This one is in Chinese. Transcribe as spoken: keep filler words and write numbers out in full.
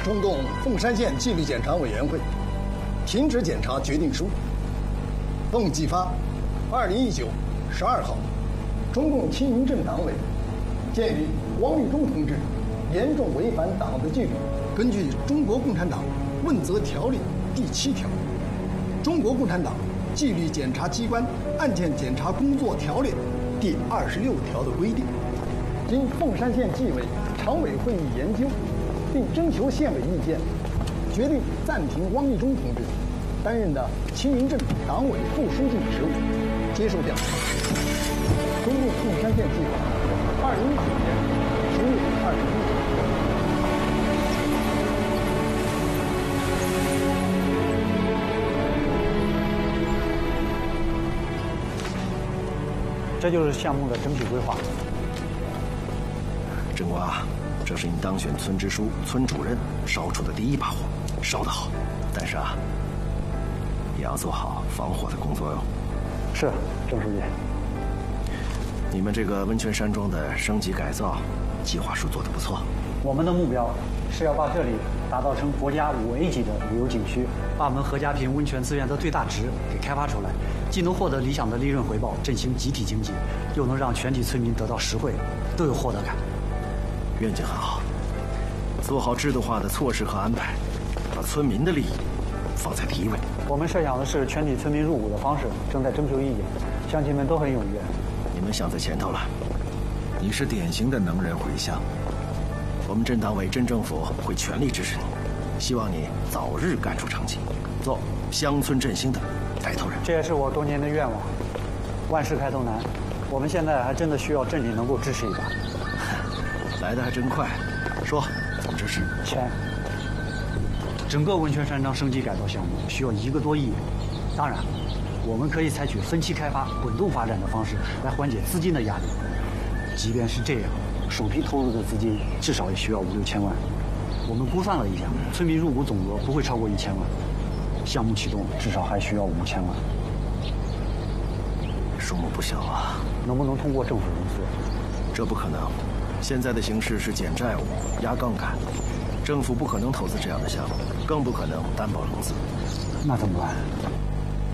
中共凤山县纪律检查委员会停止检查决定书。奉继发，二零一九十二号，中共青云镇党委鉴于王立忠同志严重违反党的纪律，根据《中国共产党问责条例》第七条、《中国共产党纪律检查机关案件检查工作条例》第二十六条的规定，经凤山县纪委常委会议研究，并征求县委意见，决定暂停汪立忠同志担任的青云镇党委副书记职务，接受调查。中共凤山县纪委，二零一九年十月二十一日。 这就是项目的整体规划。 郑瓜，这是你当选村支书、村主任烧出的第一把火，烧得好。但是啊，也要做好防火的工作哟。 是，郑书记。 你们这个温泉山庄的升级改造计划书做得不错。 我们的目标是要把这里打造成国家五 A 级的旅游景区，把我们何家坪温泉资源的最大值给开发出来，既能获得理想的利润回报，振兴集体经济，又能让全体村民得到实惠，都有获得感。 愿景很好，做好制度化的措施和安排，把村民的利益放在第一位。 我们设想的是全体村民入股的方式，正在征求意见，乡亲们都很踊跃。 你们想在前头了，你是典型的能人回乡。我们镇党委、镇政府会全力支持你，希望你早日干出成绩，做乡村振兴的带头人。 这也是我多年的愿望。万事开头难，我们现在还真的需要镇里能够支持一把。 来的还真快，说怎么支持？ 钱。整个温泉山庄升级改造项目需要一个多亿元，当然，我们可以采取分期开发、滚动发展的方式来缓解资金的压力。即便是这样，首批投入的资金至少也需要五六千万。我们估算了一下，村民入股总额不会超过一千万，项目启动至少还需要五千万。 数目不小啊！ 能不能通过政府融资？ 这不可能。现在的形势是减债务、压杠杆，政府不可能投资这样的项目，更不可能担保融资。 那怎么办？